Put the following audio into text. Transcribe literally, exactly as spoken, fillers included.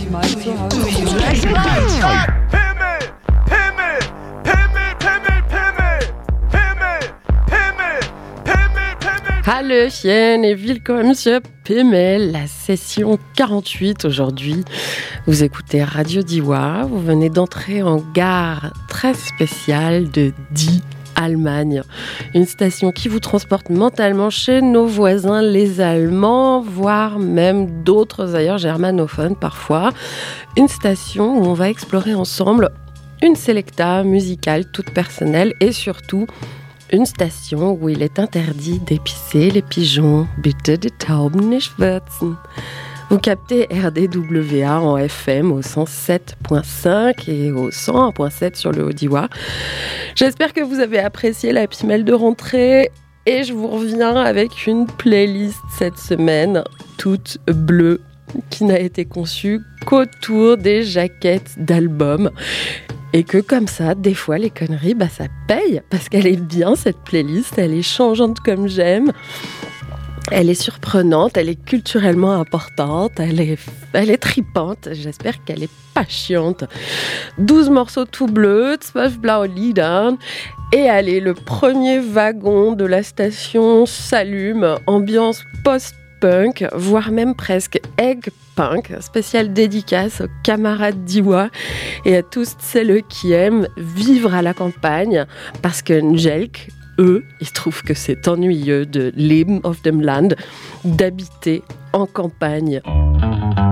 mal zu Hause. Pimmel, Pimmel, Pimmel, Pimmel, Pimmel, Pimmel, Pimmel, Pimmel, Pimmel. Hallöchen et willkommen sur Pimmel, la session quarante-huit aujourd'hui. Vous écoutez Radio Diois, vous venez d'entrer en gare très spéciale de Die, Allemagne. Une station qui vous transporte mentalement chez nos voisins les Allemands, voire même d'autres ailleurs germanophones parfois. Une station où on va explorer ensemble une selecta musicale toute personnelle et surtout une station où il est interdit d'épicer les pigeons. Bitte die Tauben nicht würzen. Vous captez R D W A en F M au cent sept virgule cinq et au cent un virgule sept sur le Haut-Diois. J'espère que vous avez apprécié la Pimmel de rentrée et je vous reviens avec une playlist cette semaine toute bleue qui n'a été conçue qu'autour des jaquettes d'albums. Et que comme ça, des fois, les conneries, bah ça paye, parce qu'elle est bien, cette playlist, elle est changeante comme j'aime, elle est surprenante, elle est culturellement importante, elle est, elle est tripante, j'espère qu'elle est pas chiante. douze morceaux tout bleus, zwölf blaue Lieder, et allez, le premier wagon de la station s'allume, ambiance post-punk, voire même presque egg punk, spéciale dédicace aux camarades d'Iwa et à tous celles qui aiment vivre à la campagne, parce que Njelk, eux, ils trouvent que c'est ennuyeux de Leben auf dem Land, d'habiter en campagne.